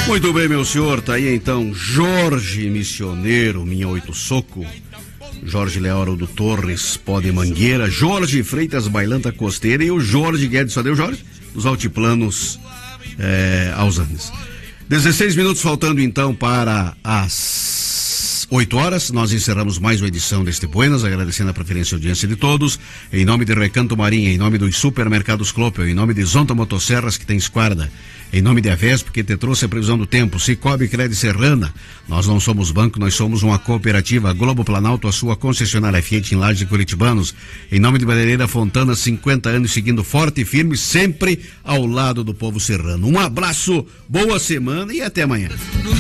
Muito bem, meu senhor, tá aí então Jorge Missioneiro, Minha Oito Soco, Jorge Leoro do Torres, Pó de Mangueira, Jorge Freitas Bailanta Costeira e o Jorge Guedes, só deu Jorge? Dos Altiplanos aos Andes. 16 minutos faltando então para as 8 horas, nós encerramos mais uma edição deste Buenas, agradecendo a preferência e audiência de todos, em nome de Recanto Marinha, em nome dos supermercados Clopel, em nome de Zonta Motosserras que tem esquadra, em nome de Avesp, que te trouxe a previsão do tempo, Cicobi Crédito Serrana, nós não somos banco, nós somos uma cooperativa, Globo Planalto, a sua concessionária Fiat em Lages de Curitibanos, em nome de Madeireira Fontana, 50 anos seguindo forte e firme, sempre ao lado do povo serrano. Um abraço, boa semana e até amanhã.